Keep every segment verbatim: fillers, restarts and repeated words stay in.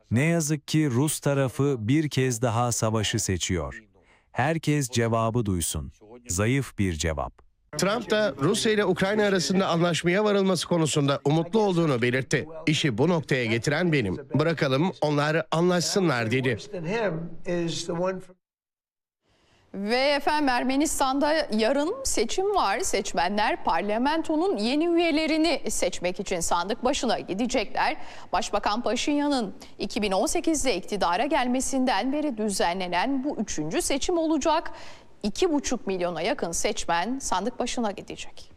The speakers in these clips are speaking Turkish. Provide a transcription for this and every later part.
Ne yazık ki Rus tarafı bir kez daha savaşı seçiyor. Herkes cevabı duysun. Zayıf bir cevap. Trump da Rusya ile Ukrayna arasında anlaşmaya varılması konusunda umutlu olduğunu belirtti. İşi bu noktaya getiren benim. Bırakalım onlar anlaşsınlar dedi. Ve efendim Ermenistan'da yarın seçim var. Seçmenler parlamentonun yeni üyelerini seçmek için sandık başına gidecekler. Başbakan Paşinyan'ın iki bin on sekizde iktidara gelmesinden beri düzenlenen bu üçüncü seçim olacak. iki buçuk milyona yakın seçmen sandık başına gidecek.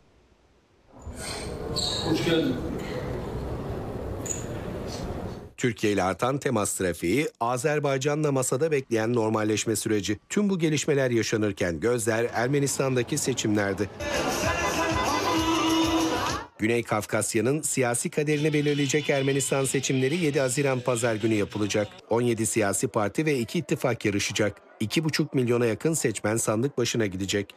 Hoş geldin. Türkiye ile artan temas trafiği, Azerbaycan'la masada bekleyen normalleşme süreci. Tüm bu gelişmeler yaşanırken gözler Ermenistan'daki seçimlerde. Güney Kafkasya'nın siyasi kaderini belirleyecek Ermenistan seçimleri yedi Haziran Pazar günü yapılacak. on yedi siyasi parti ve iki ittifak yarışacak. iki buçuk milyona yakın seçmen sandık başına gidecek.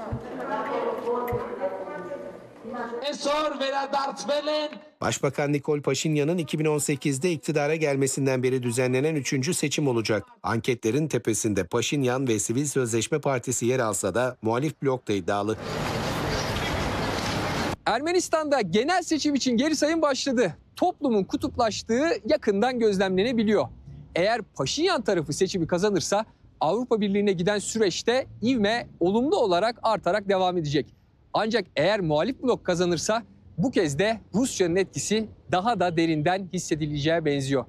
Başbakan Nikol Paşinyan'ın iki bin on sekizde iktidara gelmesinden beri düzenlenen üçüncü seçim olacak. Anketlerin tepesinde Paşinyan ve Sivil Sözleşme Partisi yer alsa da muhalif blok da iddialı. Ermenistan'da genel seçim için geri sayım başladı. Toplumun kutuplaştığı yakından gözlemlenebiliyor. Eğer Paşinyan tarafı seçimi kazanırsa Avrupa Birliği'ne giden süreçte ivme olumlu olarak artarak devam edecek. Ancak eğer muhalif blok kazanırsa bu kez de Rusya'nın etkisi daha da derinden hissedileceğe benziyor.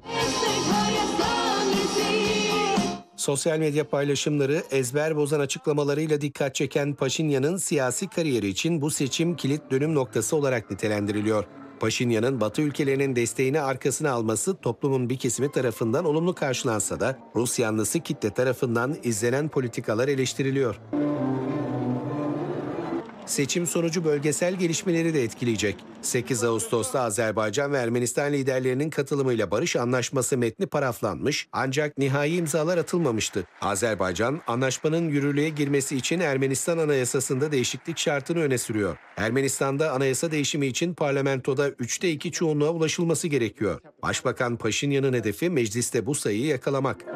Sosyal medya paylaşımları, ezber bozan açıklamalarıyla dikkat çeken Paşinyan'ın siyasi kariyeri için bu seçim kilit dönüm noktası olarak nitelendiriliyor. Paşinyan'ın Batı ülkelerinin desteğini arkasına alması toplumun bir kesimi tarafından olumlu karşılansa da Rus yanlısı kitle tarafından izlenen politikalar eleştiriliyor. Seçim sonucu bölgesel gelişmeleri de etkileyecek. sekiz Ağustos'ta Azerbaycan ve Ermenistan liderlerinin katılımıyla barış anlaşması metni paraflanmış ancak nihai imzalar atılmamıştı. Azerbaycan, anlaşmanın yürürlüğe girmesi için Ermenistan Anayasası'nda değişiklik şartını öne sürüyor. Ermenistan'da anayasa değişimi için parlamentoda üçte iki çoğunluğa ulaşılması gerekiyor. Başbakan Paşinyan'ın hedefi mecliste bu sayıyı yakalamak.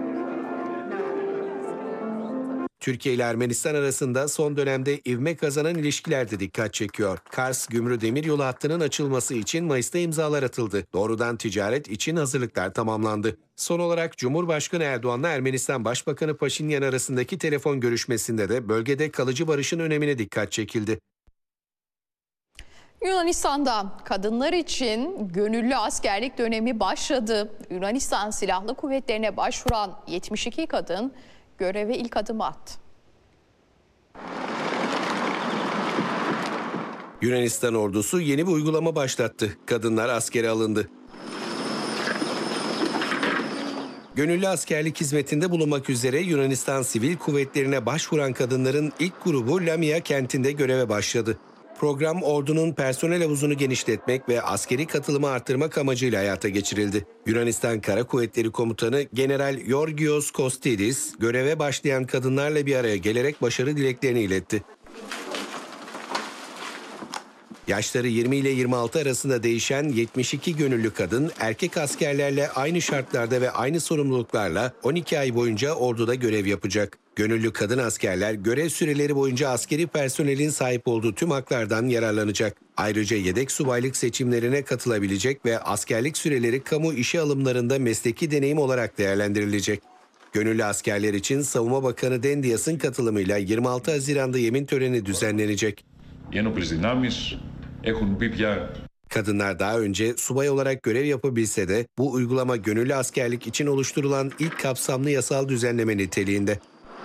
Türkiye ile Ermenistan arasında son dönemde ivme kazanan ilişkiler de dikkat çekiyor. Kars-Gümrü Demiryolu hattının açılması için Mayıs'ta imzalar atıldı. Doğrudan ticaret için hazırlıklar tamamlandı. Son olarak Cumhurbaşkanı Erdoğan'la Ermenistan Başbakanı Paşinyan arasındaki telefon görüşmesinde de bölgede kalıcı barışın önemine dikkat çekildi. Yunanistan'da kadınlar için gönüllü askerlik dönemi başladı. Yunanistan Silahlı Kuvvetleri'ne başvuran yetmiş iki kadın göreve ilk adımı attı. Yunanistan ordusu yeni bir uygulama başlattı. Kadınlar askere alındı. Gönüllü askerlik hizmetinde bulunmak üzere Yunanistan Sivil Kuvvetleri'ne başvuran kadınların ilk grubu Lamia kentinde göreve başladı. Program ordunun personel havuzunu genişletmek ve askeri katılımı arttırmak amacıyla hayata geçirildi. Yunanistan Kara Kuvvetleri Komutanı General Georgios Kostidis, göreve başlayan kadınlarla bir araya gelerek başarı dileklerini iletti. Yaşları yirmi ile yirmi altı arasında değişen yetmiş iki gönüllü kadın, erkek askerlerle aynı şartlarda ve aynı sorumluluklarla on iki ay boyunca orduda görev yapacak. Gönüllü kadın askerler görev süreleri boyunca askeri personelin sahip olduğu tüm haklardan yararlanacak. Ayrıca yedek subaylık seçimlerine katılabilecek ve askerlik süreleri kamu işe alımlarında mesleki deneyim olarak değerlendirilecek. Gönüllü askerler için Savunma Bakanı Dendias'ın katılımıyla yirmi altı Haziran'da yemin töreni düzenlenecek. Kadınlar daha önce subay olarak görev yapabilse de bu uygulama gönüllü askerlik için oluşturulan ilk kapsamlı yasal düzenleme niteliğinde.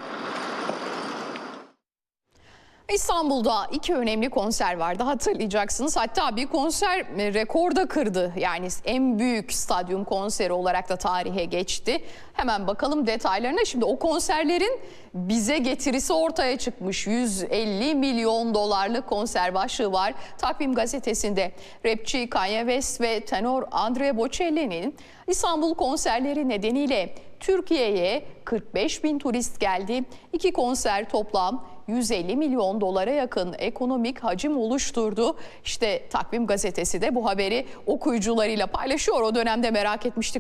İstanbul'da iki önemli konser vardı, hatırlayacaksınız. Hatta bir konser rekorda kırdı. Yani en büyük stadyum konseri olarak da tarihe geçti. Hemen bakalım detaylarına. Şimdi o konserlerin bize getirisi ortaya çıkmış. yüz elli milyon dolarlık konser başlığı var Takvim gazetesinde. Rapçi Kanye West ve tenor Andrea Bocelli'nin İstanbul konserleri nedeniyle Türkiye'ye kırk beş bin turist geldi. İki konser toplam yüz elli milyon dolara yakın ekonomik hacim oluşturdu. İşte Takvim gazetesi de bu haberi okuyucularıyla paylaşıyor. O dönemde merak etmiştik.